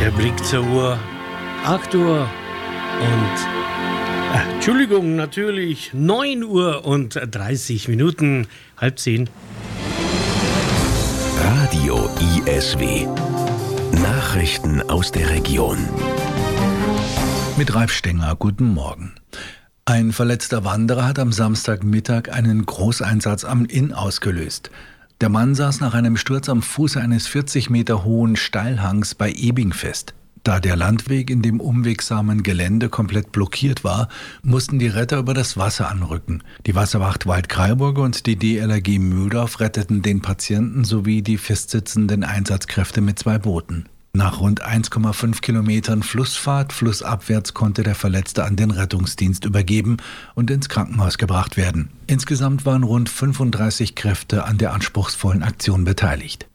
Der Blick zur Uhr, 8 Uhr und, Entschuldigung, natürlich 9 Uhr und 30 Minuten, 9:30. Radio ISW. Nachrichten aus der Region. Mit Ralf Stenger, guten Morgen. Ein verletzter Wanderer hat am Samstagmittag einen Großeinsatz am Inn ausgelöst. Der Mann saß nach einem Sturz am Fuße eines 40 Meter hohen Steilhangs bei Ebing fest. Da der Landweg in dem unwegsamen Gelände komplett blockiert war, mussten die Retter über das Wasser anrücken. Die Wasserwacht Waldkraiburg und die DLRG Mühldorf retteten den Patienten sowie die festsitzenden Einsatzkräfte mit 2 Booten. Nach rund 1,5 Kilometern Flussfahrt flussabwärts konnte der Verletzte an den Rettungsdienst übergeben und ins Krankenhaus gebracht werden. Insgesamt waren rund 35 Kräfte an der anspruchsvollen Aktion beteiligt.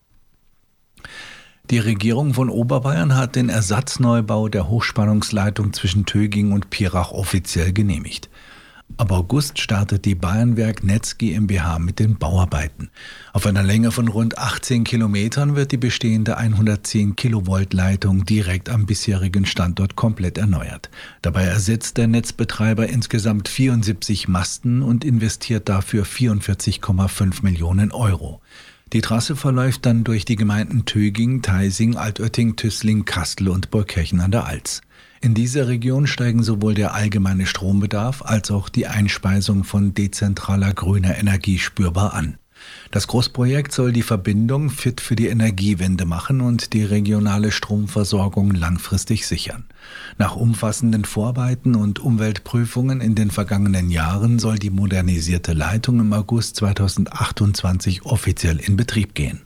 Die Regierung von Oberbayern hat den Ersatzneubau der Hochspannungsleitung zwischen Töging und Pirach offiziell genehmigt. Ab August startet die Bayernwerk Netz GmbH mit den Bauarbeiten. Auf einer Länge von rund 18 Kilometern wird die bestehende 110 Kilovolt Leitung direkt am bisherigen Standort komplett erneuert. Dabei ersetzt der Netzbetreiber insgesamt 74 Masten und investiert dafür 44,5 Millionen Euro. Die Trasse verläuft dann durch die Gemeinden Töging, Theising, Altötting, Tüßling, Kastel und Burgkirchen an der Alz. In dieser Region steigen sowohl der allgemeine Strombedarf als auch die Einspeisung von dezentraler grüner Energie spürbar an. Das Großprojekt soll die Verbindung fit für die Energiewende machen und die regionale Stromversorgung langfristig sichern. Nach umfassenden Vorarbeiten und Umweltprüfungen in den vergangenen Jahren soll die modernisierte Leitung im August 2028 offiziell in Betrieb gehen.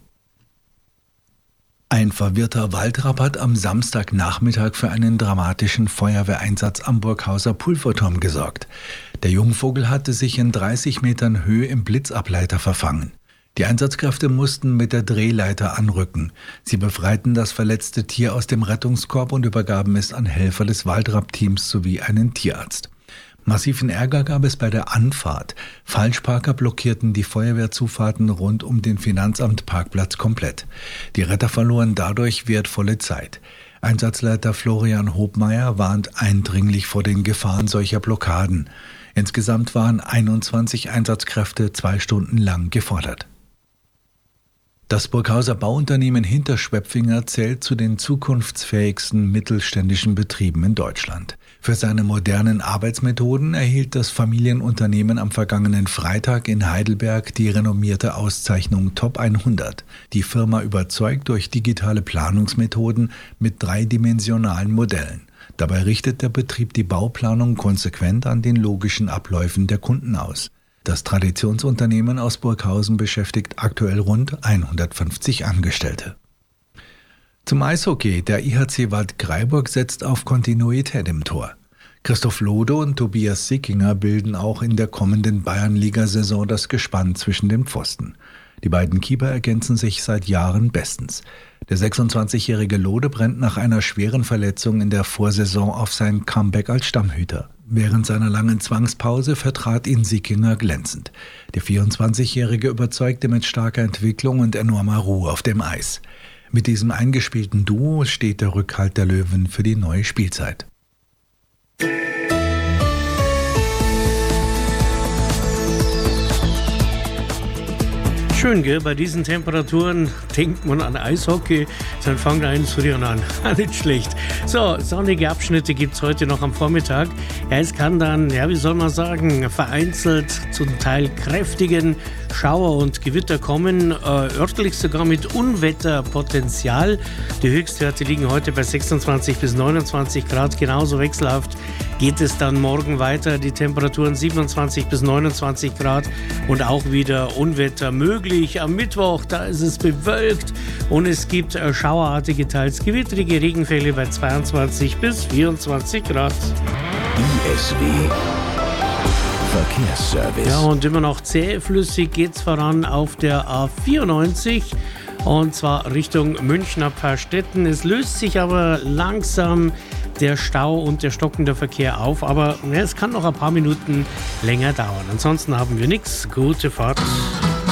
Ein verwirrter Waldrapp hat am Samstagnachmittag für einen dramatischen Feuerwehreinsatz am Burghauser Pulverturm gesorgt. Der Jungvogel hatte sich in 30 Metern Höhe im Blitzableiter verfangen. Die Einsatzkräfte mussten mit der Drehleiter anrücken. Sie befreiten das verletzte Tier aus dem Rettungskorb und übergaben es an Helfer des Waldrapp-Teams sowie einen Tierarzt. Massiven Ärger gab es bei der Anfahrt. Falschparker blockierten die Feuerwehrzufahrten rund um den Finanzamtparkplatz komplett. Die Retter verloren dadurch wertvolle Zeit. Einsatzleiter Florian Hobmeier warnt eindringlich vor den Gefahren solcher Blockaden. Insgesamt waren 21 Einsatzkräfte 2 Stunden lang gefordert. Das Burghauser Bauunternehmen Hinterschwepfinger zählt zu den zukunftsfähigsten mittelständischen Betrieben in Deutschland. Für seine modernen Arbeitsmethoden erhielt das Familienunternehmen am vergangenen Freitag in Heidelberg die renommierte Auszeichnung Top 100. Die Firma überzeugt durch digitale Planungsmethoden mit 3-dimensionalen Modellen. Dabei richtet der Betrieb die Bauplanung konsequent an den logischen Abläufen der Kunden aus. Das Traditionsunternehmen aus Burghausen beschäftigt aktuell rund 150 Angestellte. Zum Eishockey. Der IHC Waldkraiburg setzt auf Kontinuität im Tor. Christoph Lode und Tobias Sickinger bilden auch in der kommenden Bayernliga-Saison das Gespann zwischen den Pfosten. Die beiden Keeper ergänzen sich seit Jahren bestens. Der 26-jährige Lode brennt nach einer schweren Verletzung in der Vorsaison auf sein Comeback als Stammhüter. Während seiner langen Zwangspause vertrat ihn Sickinger glänzend. Der 24-jährige überzeugte mit starker Entwicklung und enormer Ruhe auf dem Eis. Mit diesem eingespielten Duo steht der Rückhalt der Löwen für die neue Spielzeit. Schön, gell? Bei diesen Temperaturen denkt man an Eishockey, dann fangt eins früher an. Nicht schlecht. So, sonnige Abschnitte gibt es heute noch am Vormittag. Ja, es kann dann, wie soll man sagen, vereinzelt zum Teil kräftigen Schauer und Gewitter kommen, örtlich sogar mit Unwetterpotenzial. Die Höchstwerte liegen heute bei 26 bis 29 Grad, genauso wechselhaft geht es dann morgen weiter. Die Temperaturen 27 bis 29 Grad und auch wieder Unwetter möglich. Am Mittwoch, da ist es bewölkt und es gibt schauerartige, teils gewittrige Regenfälle bei 22 bis 24 Grad. ISW Verkehrsservice. Ja, und immer noch zähflüssig geht's voran auf der A94 und zwar Richtung Münchner Paarstetten. Es löst sich aber langsam der Stau und der stockende Verkehr auf, aber es kann noch ein paar Minuten länger dauern. Ansonsten haben wir nichts. Gute Fahrt.